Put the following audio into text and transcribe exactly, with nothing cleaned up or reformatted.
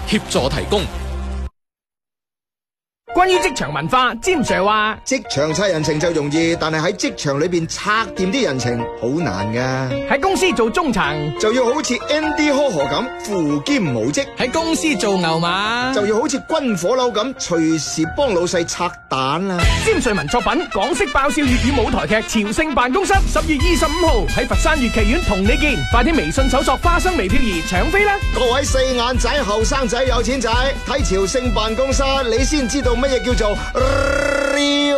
協助提供。 關於職場文化，詹 Sir 話： 職場拆人情就容易，但係喺職場裏邊拆掂啲人情好難噶。 喺公司做中層就要好似 Andy Ho 咁扶兼無職， 喺公司做牛馬就要好似軍火佬咁隨時幫老細拆彈啦。 詹瑞文作品港式爆笑粵語舞台劇《朝聖辦公室》，十月二十五號喺佛山粵劇院同你見，快啲微信搜索花生微漂兒搶飛啦！ 各位四眼仔、後生仔、有錢仔，睇《朝聖辦公室》，你先知道乜嘢叫做 real